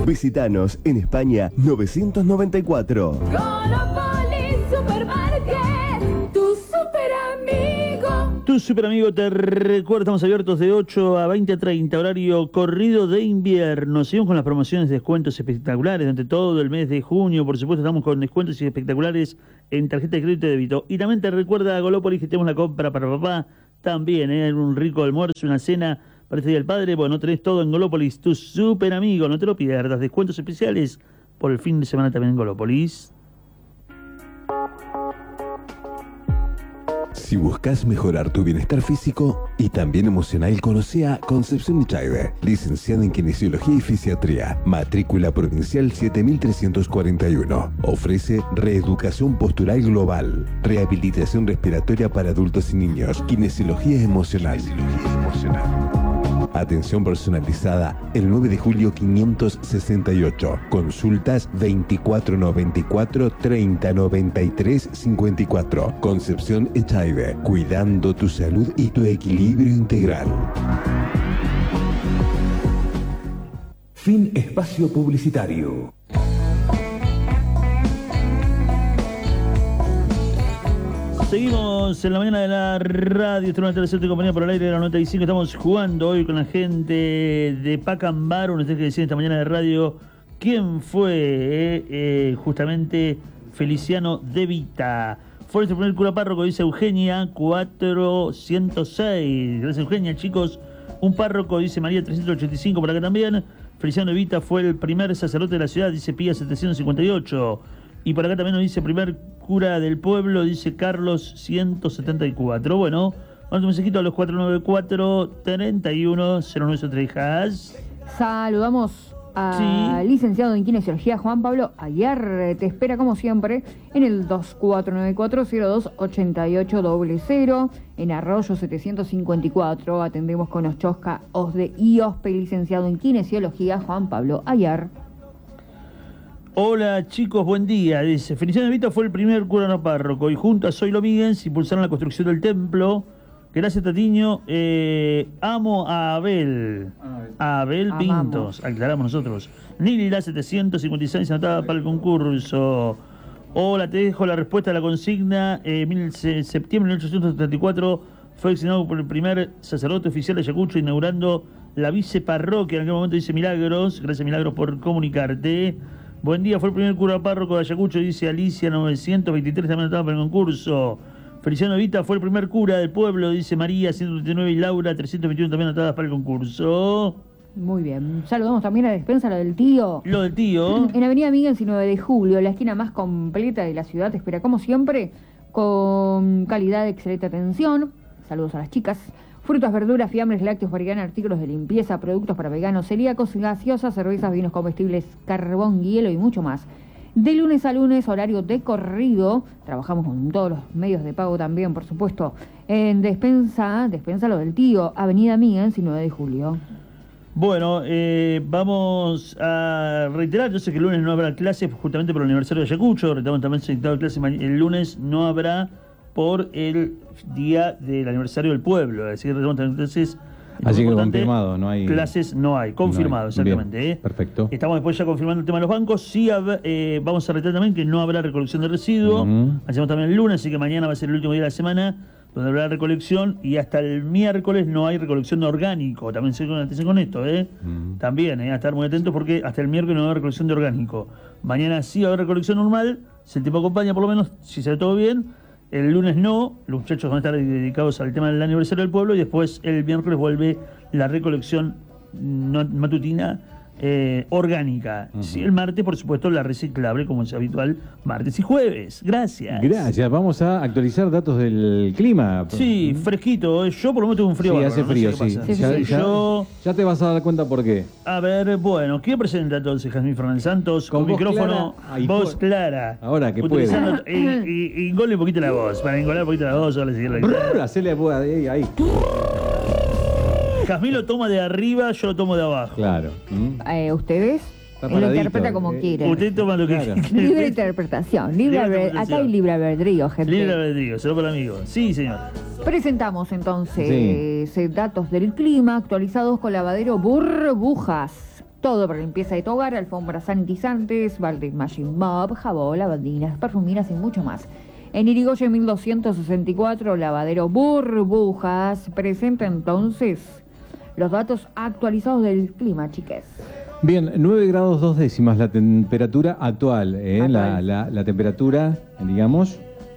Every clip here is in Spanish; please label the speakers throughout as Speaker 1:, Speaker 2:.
Speaker 1: Visítanos en España 994.
Speaker 2: Golopolis Supermarket, tu super amigo.
Speaker 3: Tu super amigo te recuerda, estamos abiertos de 8 a 20:30, horario corrido de invierno. Seguimos con las promociones, descuentos espectaculares durante todo el mes de junio. Por supuesto, estamos con descuentos y espectaculares en tarjeta de crédito y débito. Y también te recuerda a Golópolis que tenemos la compra para papá también, un rico almuerzo, una cena para este día del padre. Bueno, tenés todo en Golópolis, tu super amigo, no te lo pierdas. Descuentos especiales por el fin de semana también en Golópolis.
Speaker 1: Si buscas mejorar tu bienestar físico y también emocional, conoce a Concepción Echaide, licenciada en Kinesiología y Fisiatría, matrícula provincial 7341. Ofrece reeducación postural global, rehabilitación respiratoria para adultos y niños, kinesiología emocional. Atención personalizada el 9 de julio 568. Consultas 2494 3093 54. Concepción Echaide, cuidando tu salud y tu equilibrio integral.
Speaker 4: Fin espacio publicitario.
Speaker 3: Seguimos en la mañana de la radio, esto es una compañía por el aire de la 95. Estamos jugando hoy con la gente de Pacambar. Uno tiene que decir esta mañana de radio quién fue justamente Feliciano De Vita. Fue nuestro primer cura párroco, dice Eugenia 406. Gracias Eugenia, chicos. Un párroco, dice María 385 por acá también. Feliciano De Vita fue el primer sacerdote de la ciudad, dice Pía 758. Y por acá también nos dice primer cura del pueblo, dice Carlos 174. Bueno, vamos un mensajito a los 494-31-0903.
Speaker 5: Saludamos al licenciado en Kinesiología Juan Pablo Aguiar. Te espera como siempre en el 2494-028800 en Arroyo 754. Atendemos con Oschosca, OSDE y OSPE. Licenciado en Kinesiología Juan Pablo Aguiar.
Speaker 3: Hola chicos, buen día. Dice, Feliciano De Vita fue el primer cura no párroco y junto a Zoilo Míguez impulsaron la construcción del templo. Gracias Tatiño. Amo a Abel. A Abel Pintos. Aclaramos nosotros. Nili la 756 anotada para el concurso. Hola, te dejo la respuesta a la consigna. Septiembre de 1874 fue designado por el primer sacerdote oficial de Ayacucho inaugurando la viceparroquia. En aquel momento dice Milagros. Gracias Milagros por comunicarte. Buen día, fue el primer cura párroco de Ayacucho, dice Alicia 923, también estaba para el concurso. Feliciano De Vita fue el primer cura del pueblo, dice María 139 y Laura 321 también anotadas para el concurso.
Speaker 5: Muy bien. Saludamos también a la despensa, lo del tío.
Speaker 3: Lo del tío.
Speaker 5: En Avenida Miguel y 9 de julio, la esquina más completa de la ciudad, te espera como siempre, con calidad de excelente atención. Saludos a las chicas. Frutas, verduras, fiambres, lácteos, variedad, artículos de limpieza, productos para veganos, celíacos, gaseosas, cervezas, vinos comestibles, carbón, hielo y mucho más. De lunes a lunes, horario de corrido. Trabajamos con todos los medios de pago también, por supuesto. En Despensa lo del tío, Avenida Miguel, 9 de julio.
Speaker 3: Bueno, vamos a reiterar, yo sé que el lunes no habrá clases justamente por el aniversario de Ayacucho. Reiteramos también el clase, el lunes no habrá por el día del aniversario del pueblo, es decir, entonces
Speaker 6: así que confirmado, no hay
Speaker 3: clases, no hay, confirmado, no hay. Exactamente.
Speaker 6: Bien, perfecto.
Speaker 3: Estamos después ya confirmando el tema de los bancos. Sí, vamos a reiterar también que no habrá recolección de residuos. Hacemos también el lunes, así que mañana va a ser el último día de la semana donde habrá recolección, y hasta el miércoles no hay recolección de orgánico. También se atención con esto, también, a estar muy atentos porque hasta el miércoles no habrá recolección de orgánico. Mañana sí va a haber recolección normal, si el tiempo acompaña por lo menos, si se ve todo bien. El lunes no, los muchachos van a estar dedicados al tema del aniversario del pueblo, y después el miércoles vuelve la recolección matutina orgánica. Sí, el martes, por supuesto, la reciclable, como es habitual, martes y jueves. Gracias.
Speaker 6: Gracias. Vamos a actualizar datos del clima.
Speaker 3: Sí, fresquito. Yo por lo menos tengo un frío.
Speaker 6: Sí,
Speaker 3: bárbaro,
Speaker 6: hace frío,
Speaker 3: no sé
Speaker 6: sí. Ya te vas a dar cuenta por qué.
Speaker 3: A ver, bueno, ¿quién presenta entonces Jazmín Fernández Santos? Con micrófono, voz clara.
Speaker 6: Ahora que puede.
Speaker 3: Y engole un poquito la voz, para engolar un poquito la voz, ahora seguir la guitarra.
Speaker 6: Hacele ahí.
Speaker 3: Jazmín lo toma de arriba, yo lo tomo de abajo.
Speaker 6: Claro.
Speaker 5: ¿Ustedes? Lo interpreta como quieren.
Speaker 3: Usted toma lo que quiere.
Speaker 5: Libre interpretación. Acá hay libre albedrío, gente.
Speaker 3: Libre albedrío, solo para amigos. Sí, señor.
Speaker 5: Presentamos entonces datos del clima actualizados con lavadero Burbujas. Todo para limpieza de tu hogar, alfombras sanitizantes, baldes Machine Mop, jabón, lavandinas, perfuminas y mucho más. En Irigoyen 1264, lavadero Burbujas, presenta entonces los datos actualizados del clima, chiques.
Speaker 6: Bien, 9 grados 2 décimas la temperatura actual, la temperatura, digamos,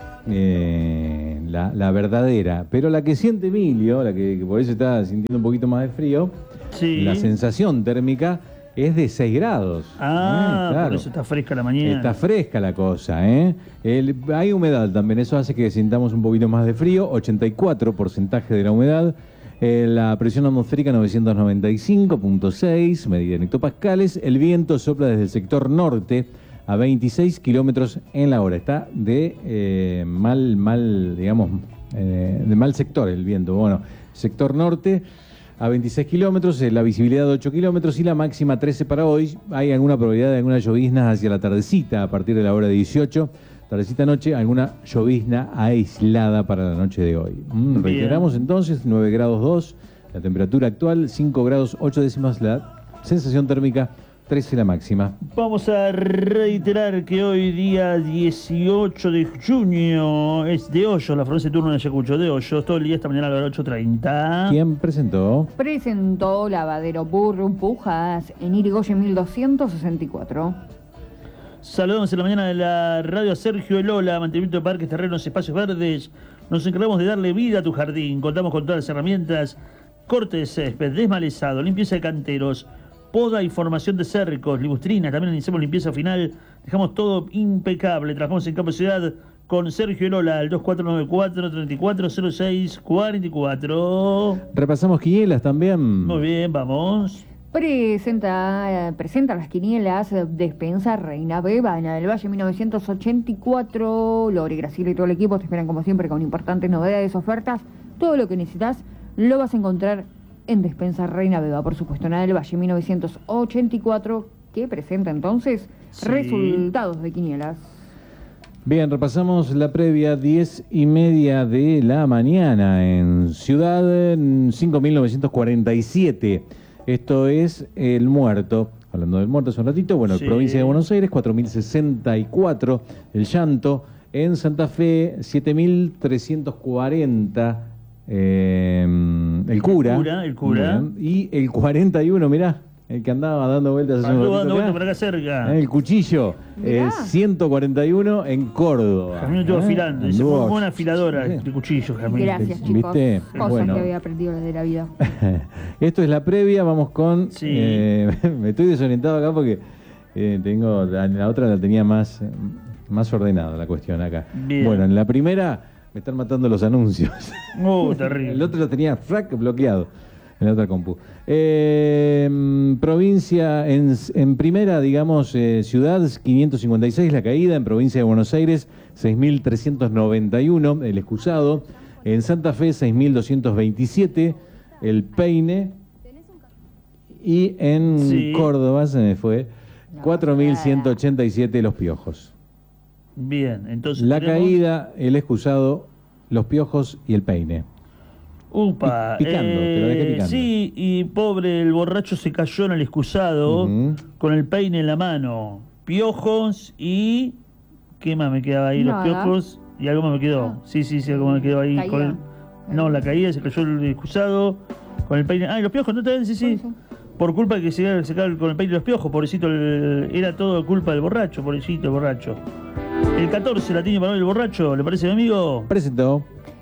Speaker 6: la verdadera. Pero la que siente Emilio, la que por eso está sintiendo un poquito más de frío,
Speaker 3: Sí.
Speaker 6: la sensación térmica es de 6 grados.
Speaker 3: Por eso está fresca la mañana.
Speaker 6: Está fresca la cosa, ¿eh? Hay humedad también, eso hace que sintamos un poquito más de frío, 84% de la humedad. La presión atmosférica 995.6, medida en hectopascales. El viento sopla desde el sector norte a 26 kilómetros en la hora. Está de de mal sector el viento. Bueno, sector norte a 26 kilómetros, la visibilidad de 8 kilómetros y la máxima 13 para hoy. Hay alguna probabilidad de algunas lloviznas hacia la tardecita a partir de la hora 18. Tardecita noche, alguna llovizna aislada para la noche de hoy. Reiteramos entonces, 9 grados 2, la temperatura actual, 5 grados 8 décimas, la sensación térmica 13 la máxima.
Speaker 3: Vamos a reiterar que hoy día 18 de junio es de Hoyos, la Florece Turno de Ayacucho, de Hoyos, todo el día esta mañana a las 8:30.
Speaker 6: ¿Quién presentó?
Speaker 5: Presentó lavadero Burbujas en Irigoyen 1264.
Speaker 3: Saludamos en la mañana de la radio a Sergio Elola, mantenimiento de parques, terrenos, espacios verdes. Nos encargamos de darle vida a tu jardín. Contamos con todas las herramientas: corte de césped, desmalezado, limpieza de canteros, poda y formación de cercos, libustrinas. También iniciamos limpieza final. Dejamos todo impecable. Trabajamos en Campo Ciudad con Sergio Elola al 2494-340644.
Speaker 6: Repasamos quinielas también.
Speaker 3: Muy bien, vamos.
Speaker 5: Presenta las quinielas Despensa Reina Beba en el Valle 1984. Lore, Graciela y todo el equipo te esperan como siempre con importantes novedades, ofertas. Todo lo que necesitas lo vas a encontrar en Despensa Reina Beba, por supuesto, en el Valle 1984, que presenta entonces resultados de quinielas.
Speaker 6: Bien, repasamos la previa, 10:30 de la mañana en Ciudad 5.947. Esto es el muerto. Hablando del muerto hace un ratito, bueno, provincia de Buenos Aires, 4.064. El llanto en Santa Fe, 7.340. El cura. Bien. Y el 41, mirá, el que andaba dando vueltas hace un ratito
Speaker 3: dando vueltas por acá cerca.
Speaker 6: El cuchillo, 141 en Córdoba.
Speaker 3: Jamín estuvo afilando, se fue una afiladora de cuchillos, Jamín.
Speaker 5: Gracias, chicos.
Speaker 6: ¿Viste?
Speaker 5: Cosas
Speaker 6: Bueno.
Speaker 5: que había aprendido desde la vida.
Speaker 6: Esto es la previa, vamos con... me estoy desorientado acá porque tengo la otra la tenía más ordenada la cuestión acá.
Speaker 3: Bien.
Speaker 6: Bueno, en la primera me están matando los anuncios.
Speaker 3: Terrible.
Speaker 6: El otro lo tenía bloqueado en la otra compu. Provincia, en primera, digamos, ciudad, 556 la caída. En provincia de Buenos Aires, 6.391 el excusado. En Santa Fe, 6.227 el peine. Y en Córdoba, se me fue, 4.187 los piojos.
Speaker 3: Bien, entonces
Speaker 6: la caída, el excusado, los piojos y el peine.
Speaker 3: Upa,
Speaker 6: Picando, te lo dejé picando.
Speaker 3: Sí, y pobre, el borracho se cayó en el excusado con el peine en la mano. Piojos y... ¿Qué más me quedaba ahí?
Speaker 5: Nada.
Speaker 3: Los piojos y algo más me quedó. Sí, algo me quedó ahí.
Speaker 5: Caída.
Speaker 3: No, la caída, se cayó el excusado con el peine. Ah, y los piojos, ¿no te ven? Sí. Por culpa de que se cayó con el peine y los piojos, pobrecito, era todo culpa del borracho, pobrecito el borracho. El 14 la tiene para hoy el borracho, ¿le parece, mi amigo?
Speaker 6: Presentó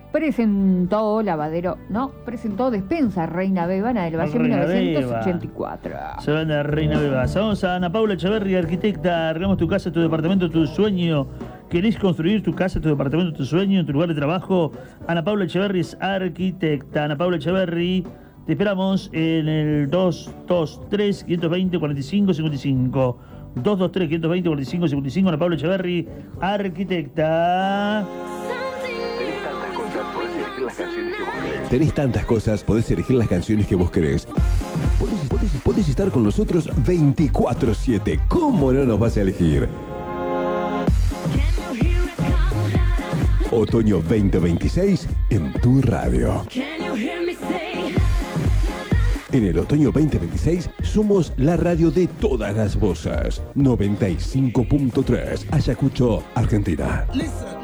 Speaker 5: presentó Despensa Reina Bebana del Valle 1984.
Speaker 3: Se van a Reina Beba. Vamos a Ana Paula Echeverri, arquitecta. Arreglamos tu casa, tu departamento, tu sueño. ¿Querés construir tu casa, tu departamento, tu sueño, en tu lugar de trabajo? Ana Paula Echeverri es arquitecta. Ana Paula Echeverri, te esperamos en el 223-520-4555. 223-520-4555. Ana Paula Echeverri, arquitecta.
Speaker 1: Tenés tantas cosas, podés elegir las canciones que vos querés. Podés estar con nosotros 24/7. ¿Cómo no nos vas a elegir? Otoño 2026 en tu radio. En el otoño 2026 somos la radio de todas las voces. 95.3 Ayacucho, Argentina.
Speaker 7: Listen.